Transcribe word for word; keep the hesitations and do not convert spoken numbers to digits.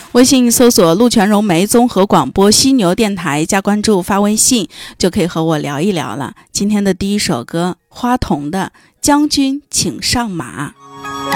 微信搜索陆泉融媒综合广播犀牛电台，加关注发微信就可以和我聊一聊了。今天的第一首歌，花童的将军请上马。